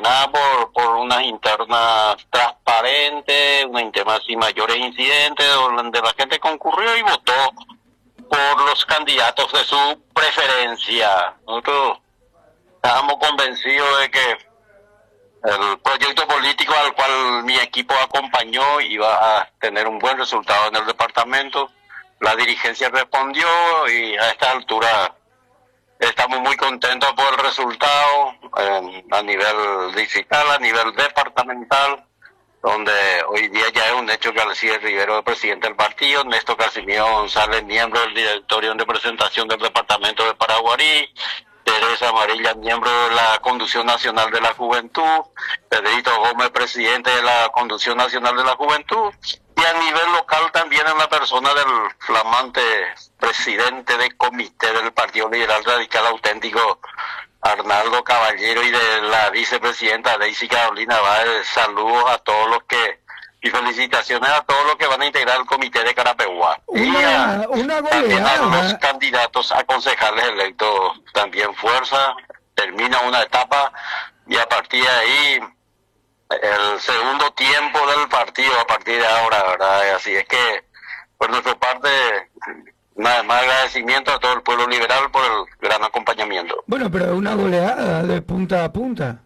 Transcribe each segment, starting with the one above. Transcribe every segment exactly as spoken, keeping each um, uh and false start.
nada por, por unas internas transparentes, una interna sin mayores incidentes, donde la gente concurrió y votó por los candidatos de su preferencia. Nosotros estábamos convencidos de que el proyecto político al cual mi equipo acompañó iba a tener un buen resultado en el departamento. La dirigencia respondió y a esta altura estamos muy contentos por el resultado eh, a nivel distrital, a nivel departamental, donde hoy día ya es un hecho que Alcides Rivero es presidente del partido, Néstor Casimiro González, miembro del directorio en representación del departamento de Paraguarí, Teresa Amarilla, miembro de la Conducción Nacional de la Juventud, Pedrito Gómez, presidente de la Conducción Nacional de la Juventud, y a nivel local también en la persona del flamante presidente del comité del Partido Liberal Radical Auténtico, Arnaldo Caballero, y de la vicepresidenta Daisy Carolina Báez. Saludos a todos los que, y felicitaciones a todos los que van a integrar el comité de Carapeguá. Una, y a, una también a los goleada. candidatos a concejales electos, también fuerza, termina una etapa y a partir de ahí el segundo tiempo del partido a partir de ahora, ¿verdad? Así es que por nuestra parte, nada más agradecimiento a todo el pueblo liberal por el gran acompañamiento. Bueno, pero una goleada de punta a punta.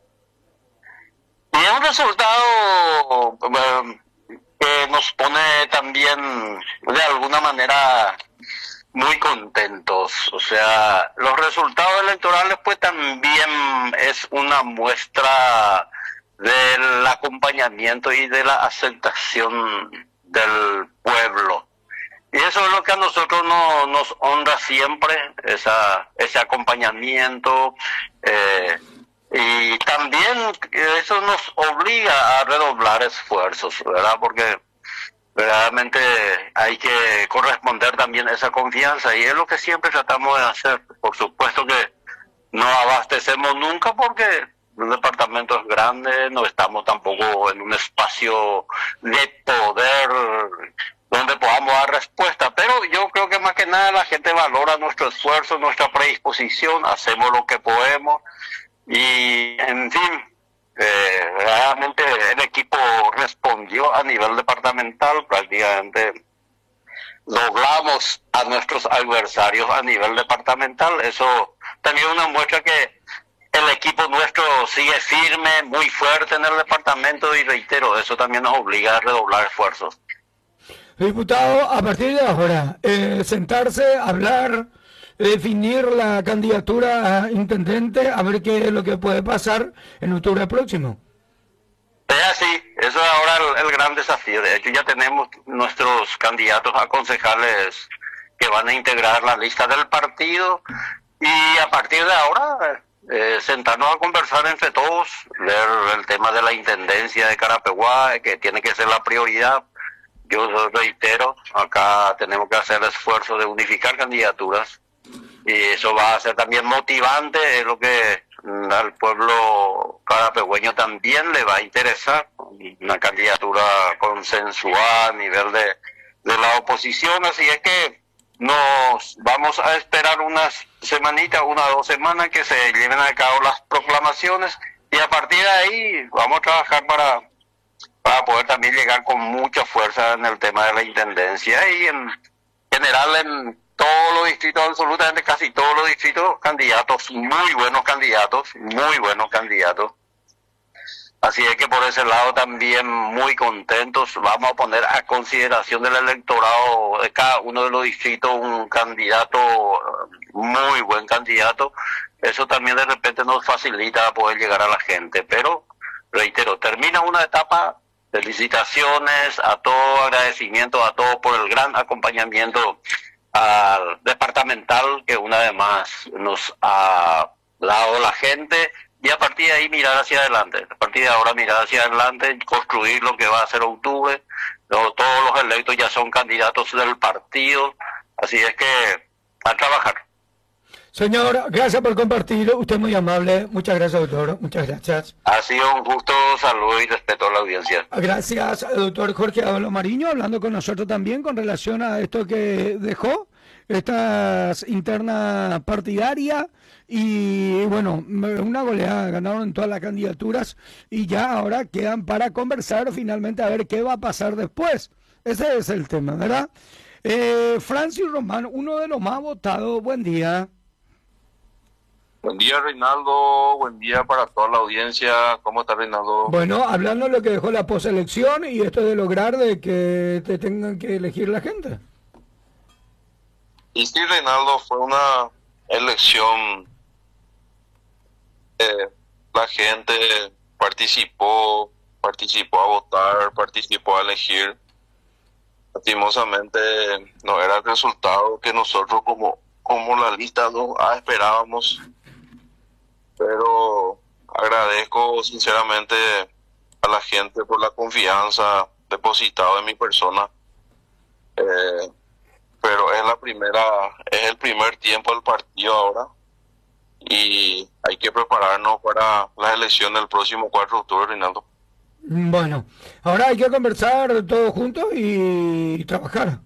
Y es un resultado eh, que nos pone también de alguna manera muy contentos. O sea, los resultados electorales pues también es una muestra del acompañamiento y de la aceptación del pueblo. Y eso es lo que a nosotros no, nos honra siempre, esa, ese acompañamiento. Eh, y también eso nos obliga a redoblar esfuerzos, ¿verdad? Porque verdaderamente hay que corresponder también a esa confianza y es lo que siempre tratamos de hacer. Por supuesto que no abastecemos nunca porque el departamento es grande, no estamos tampoco en un espacio de poder donde podamos dar respuesta, pero yo creo que más que nada la gente valora nuestro esfuerzo, nuestra predisposición, hacemos lo que podemos y en fin, eh, realmente el equipo respondió a nivel departamental, prácticamente doblamos a nuestros adversarios a nivel departamental. Eso también es una muestra que el equipo nuestro sigue firme, muy fuerte en el departamento y reitero, eso también nos obliga a redoblar esfuerzos. Diputado, a partir de ahora, eh, sentarse, hablar, definir la candidatura a intendente, a ver qué es lo que puede pasar en octubre próximo. Es así, eso es ahora el, el gran desafío. De hecho, ya tenemos nuestros candidatos a concejales que van a integrar la lista del partido y a partir de ahora eh, sentarnos a conversar entre todos, ver el tema de la intendencia de Carapeguá, que tiene que ser la prioridad. Yo reitero, acá tenemos que hacer el esfuerzo de unificar candidaturas y eso va a ser también motivante, es lo que al pueblo carapegüeño también le va a interesar, una candidatura consensuada a nivel de, de la oposición, así es que nos vamos a esperar unas semanitas, una o dos semanas que se lleven a cabo las proclamaciones y a partir de ahí vamos a trabajar para para poder también llegar con mucha fuerza en el tema de la intendencia y en general en todos los distritos, absolutamente casi todos los distritos, candidatos, muy buenos candidatos, muy buenos candidatos. Así es que por ese lado también muy contentos, vamos a poner a consideración del electorado de cada uno de los distritos un candidato, muy buen candidato, eso también de repente nos facilita poder llegar a la gente, pero reitero, termina una etapa. Felicitaciones a todo, agradecimiento a todos por el gran acompañamiento al departamental que una vez más nos ha dado la gente y a partir de ahí mirar hacia adelante, a partir de ahora mirar hacia adelante, construir lo que va a ser octubre. No, todos los electos ya son candidatos del partido, así es que a trabajar. Señor, gracias por compartir, usted es muy amable, muchas gracias doctor, muchas gracias. Ha sido un gusto, saludo y respeto a la audiencia. Gracias doctor Jorge Abelo Mariño, hablando con nosotros también con relación a esto que dejó estas internas partidarias y bueno, una goleada, ganaron en todas las candidaturas y ya ahora quedan para conversar finalmente a ver qué va a pasar después. Ese es el tema, ¿verdad? Eh, Francis Román, uno de los más votados, buen día. Buen día, Reinaldo. Buen día para toda la audiencia. ¿Cómo está, Reinaldo? Bueno, hablando de lo que dejó la poselección y esto de lograr de que te tengan que elegir la gente. Y sí, Reinaldo, fue una elección. Eh, la gente participó, participó a votar, participó a elegir. Lastimosamente no era el resultado que nosotros como, como la lista dos A esperábamos. Pero agradezco sinceramente a la gente por la confianza depositada en mi persona. Eh, pero es la primera, es el primer tiempo del partido ahora y hay que prepararnos para las elecciones del próximo cuatro de octubre, Reinaldo. Bueno, ahora hay que conversar todos juntos y, y trabajar.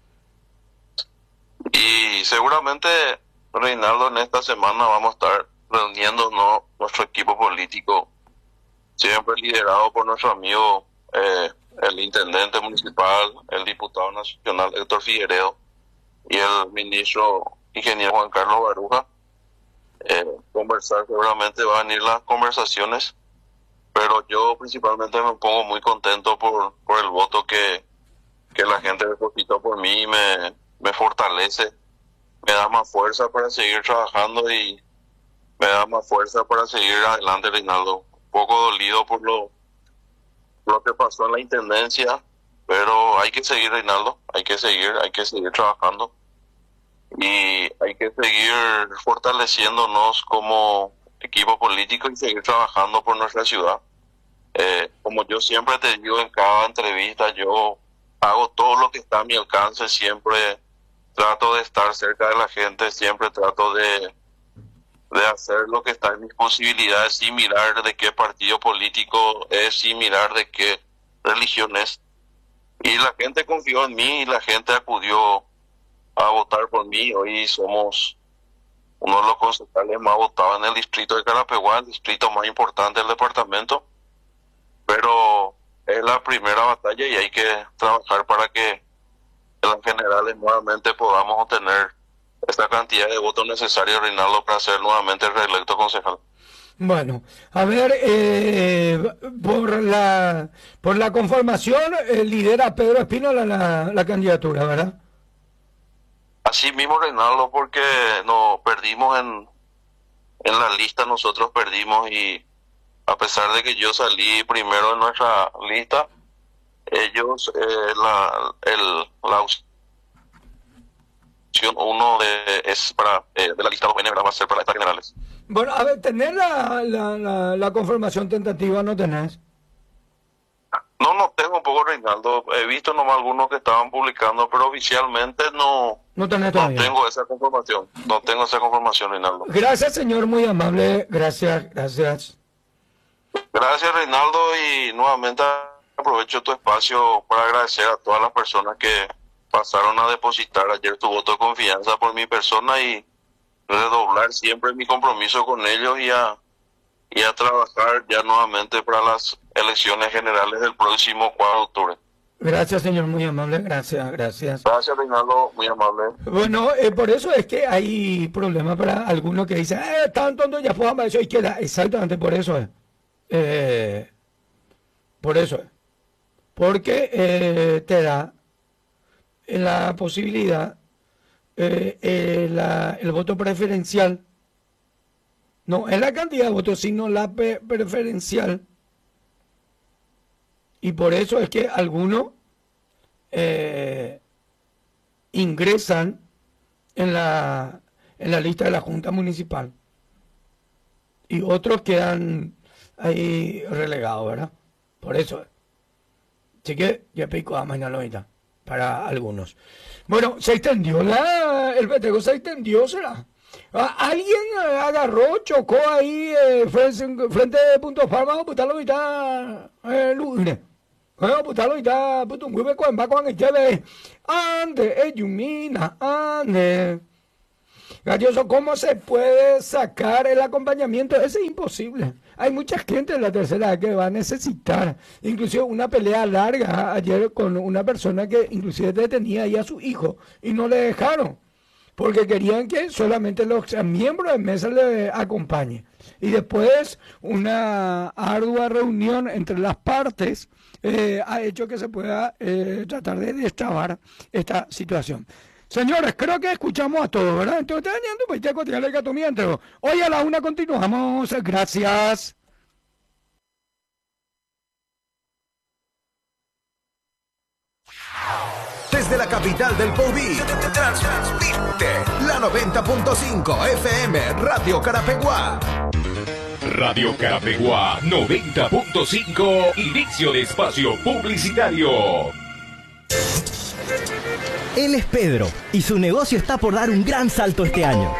Y seguramente, Reinaldo, en esta semana vamos a estar reuniéndonos nuestro equipo político, siempre liderado por nuestro amigo eh, el intendente municipal, el diputado nacional Héctor Figueredo y el ministro ingeniero Juan Carlos Baruja. Eh, conversar, seguramente van a venir las conversaciones, pero yo principalmente me pongo muy contento por, por el voto que, que la gente depositó por mí, me, me fortalece, me da más fuerza para seguir trabajando y me da más fuerza para seguir adelante, Reinaldo. Un poco dolido por lo, por lo que pasó en la intendencia, pero hay que seguir, Reinaldo, hay que seguir, hay que seguir trabajando y hay que seguir fortaleciéndonos como equipo político y seguir trabajando por nuestra ciudad. Eh, como yo siempre te digo en cada entrevista, yo hago todo lo que está a mi alcance, siempre trato de estar cerca de la gente, siempre trato de de hacer lo que está en mis posibilidades sin mirar de qué partido político es, sin mirar de qué religión es. Y la gente confió en mí y la gente acudió a votar por mí. Hoy somos uno de los concejales más votados en el distrito de Carapeguá, el distrito más importante del departamento. Pero es la primera batalla y hay que trabajar para que en las generales nuevamente podamos obtener esta cantidad de votos necesarios, Reinaldo, para ser nuevamente reelecto concejal. Bueno, a ver, eh, por la por la conformación eh, lidera Pedro Espínola la, la candidatura, ¿verdad? Así mismo, Reinaldo, porque no perdimos en, en la lista, nosotros perdimos y a pesar de que yo salí primero en nuestra lista, ellos, eh, la, el, la uno de, es para eh, de la lista dos N, va a ser para las generales. Bueno, a ver, ¿tenés la, la, la, la conformación tentativa? ¿No tenés? No, no tengo un poco, Reinaldo. He visto nomás algunos que estaban publicando, pero oficialmente no, no, tenés todavía. No tengo esa conformación. No tengo esa conformación, Reinaldo. Gracias, señor, muy amable. Gracias, gracias. Gracias, Reinaldo, y nuevamente aprovecho tu espacio para agradecer a todas las personas que pasaron a depositar ayer tu voto de confianza por mi persona y redoblar siempre mi compromiso con ellos y a, y a trabajar ya nuevamente para las elecciones generales del próximo cuatro de octubre. Gracias, señor, muy amable, gracias, gracias. Gracias, Reinaldo, muy amable. Bueno, eh, por eso es que hay problemas para algunos que dicen, eh, tan tonto, ya puedo eso izquierda. Exactamente por eso es. Eh, por eso es. Porque eh, te da la posibilidad, eh, eh, la, el voto preferencial, no es la cantidad de votos, sino la pre preferencial. Y por eso es que algunos eh, ingresan en la, en la lista de la Junta Municipal y otros quedan ahí relegados, ¿verdad? Por eso. Así que ya pico a mañana ahorita para algunos. Bueno, se extendió la, el festejo se extendió, ¿será? Alguien agarró, chocó ahí eh, frente, frente de Punto Farma, pues tal ahorita eh, lunes. Bueno, putalo y ta, puto un huevo con va con el cheve. Ande, eyumina, ande. Galloso, ¿cómo se puede sacar el acompañamiento? Eso es imposible. Hay mucha gente en la tercera edad que va a necesitar. Inclusive una pelea larga ayer con una persona que inclusive detenía ahí a su hijo y no le dejaron. Porque querían que solamente los miembros de mesa le acompañen. Y después una ardua reunión entre las partes eh, ha hecho que se pueda eh, tratar de destrabar esta situación. Señores, creo que escuchamos a todos, ¿verdad? Entonces, pues ya continuar el gato mientras. Hoy a la una continuamos. Gracias. Desde la capital del Pobí, transmite la noventa punto cinco F M Radio Carapeguá. Radio Carapeguá noventa punto cinco, inicio de espacio publicitario. Él es Pedro y su negocio está por dar un gran salto este año.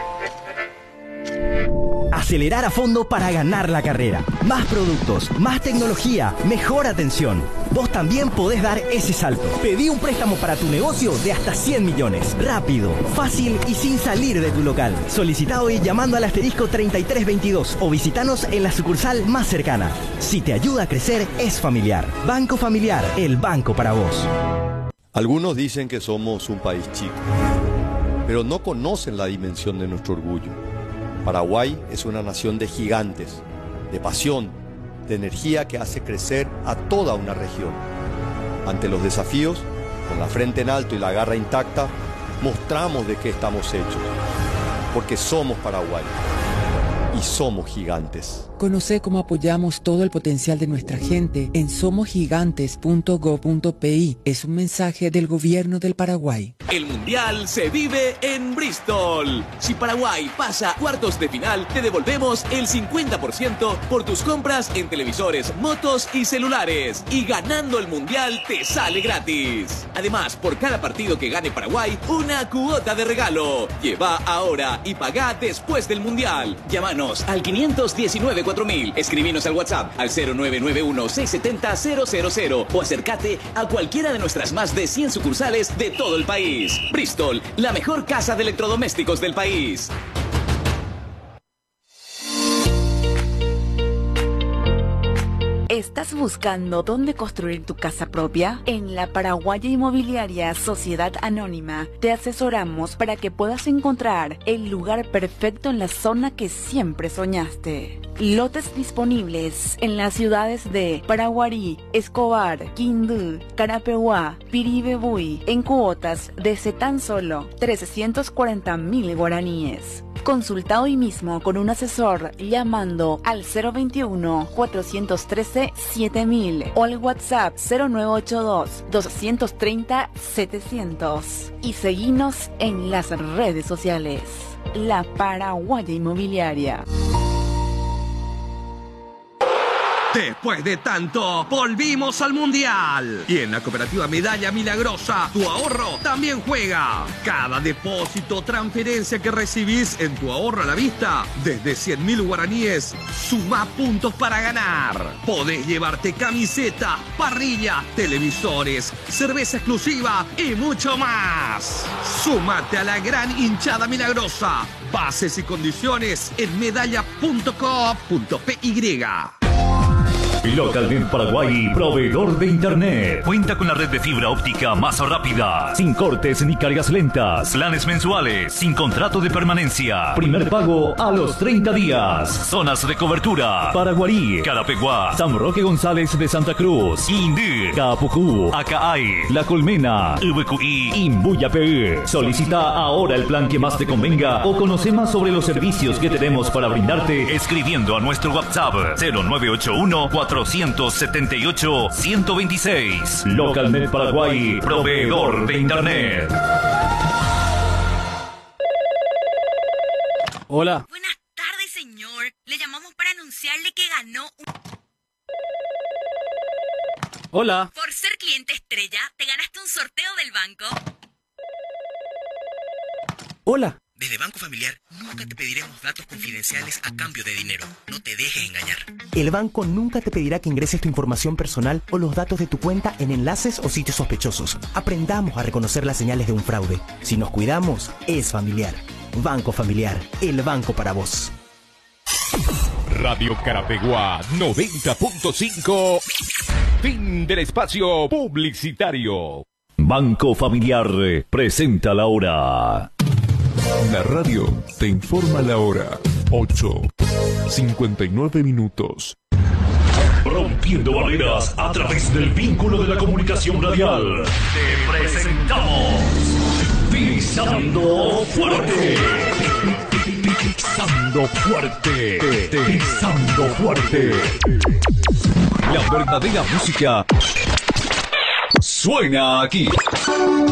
Acelerar a fondo para ganar la carrera. Más productos, más tecnología, mejor atención. Vos también podés dar ese salto. Pedí un préstamo para tu negocio de hasta cien millones. Rápido, fácil y sin salir de tu local. Solicita hoy llamando al asterisco treinta y tres veintidós o visitanos en la sucursal más cercana. Si te ayuda a crecer, es familiar. Banco Familiar, el banco para vos. Algunos dicen que somos un país chico, pero no conocen la dimensión de nuestro orgullo. Paraguay es una nación de gigantes, de pasión, de energía que hace crecer a toda una región. Ante los desafíos, con la frente en alto y la garra intacta, mostramos de qué estamos hechos, porque somos Paraguay y somos gigantes. Conoce cómo apoyamos todo el potencial de nuestra gente en somos gigantes punto gob punto pi. Es un mensaje del gobierno del Paraguay. El Mundial se vive en Bristol. Si Paraguay pasa a cuartos de final, te devolvemos el cincuenta por ciento por tus compras en televisores, motos y celulares. Y ganando el Mundial te sale gratis. Además, por cada partido que gane Paraguay, una cuota de regalo. Lleva ahora y paga después del Mundial. Llámanos al quinientos diecinueve cuatro mil. Escribinos al WhatsApp al cero nueve nueve uno seis siete cero cero cero cero o acércate a cualquiera de nuestras más de cien sucursales de todo el país. Bristol, la mejor casa de electrodomésticos del país. ¿Estás buscando dónde construir tu casa propia? En la Paraguaya Inmobiliaria Sociedad Anónima te asesoramos para que puedas encontrar el lugar perfecto en la zona que siempre soñaste. Lotes disponibles en las ciudades de Paraguarí, Escobar, Quindú, Carapeguá, Piribebuy, en cuotas desde tan solo trescientos cuarenta mil guaraníes. Consulta hoy mismo con un asesor llamando al cero veintiuno, cuatrocientos trece, siete mil o al WhatsApp cero nueve ocho dos, doscientos treinta, setecientos. Y seguinos en las redes sociales. La Paraguaya Inmobiliaria. Después de tanto, volvimos al Mundial. Y en la Cooperativa Medalla Milagrosa, tu ahorro también juega. Cada depósito, transferencia que recibís en tu ahorro a la vista, desde cien mil guaraníes, suma puntos para ganar. Podés llevarte camisetas, parrillas, televisores, cerveza exclusiva y mucho más. Súmate a la gran hinchada milagrosa. Bases y condiciones en medalla punto coop punto py. Localnet Paraguay, proveedor de internet. Cuenta con la red de fibra óptica más rápida, sin cortes ni cargas lentas, planes mensuales, sin contrato de permanencia, primer pago a los treinta días, zonas de cobertura, Paraguarí, Carapeguá, San Roque González de Santa Cruz, Indí, Capucú, Acaay, La Colmena, V Q I, Imbuya P E. Solicita ahora el plan que más te convenga o conoce más sobre los servicios que tenemos para brindarte escribiendo a nuestro WhatsApp cero nueve ocho uno, cuatrocientos setenta y ocho, ciento veintiséis. Localnet Paraguay, proveedor de internet. Hola. Buenas tardes, señor. Le llamamos para anunciarle que ganó un... Hola. Por ser cliente estrella, te ganaste un sorteo del banco. Hola. Desde Banco Familiar nunca te pediremos datos confidenciales a cambio de dinero. No te dejes engañar. El banco nunca te pedirá que ingreses tu información personal o los datos de tu cuenta en enlaces o sitios sospechosos. Aprendamos a reconocer las señales de un fraude. Si nos cuidamos, es familiar. Banco Familiar, el banco para vos. Radio Carapeguá noventa punto cinco. Fin del espacio publicitario. Banco Familiar presenta la hora. La radio te informa la hora. ocho, cincuenta y nueve minutos. Rompiendo barreras a través del vínculo de la comunicación radial. Te presentamos Pisando Fuerte. Pisando Fuerte. Pisando Fuerte. La verdadera música suena aquí.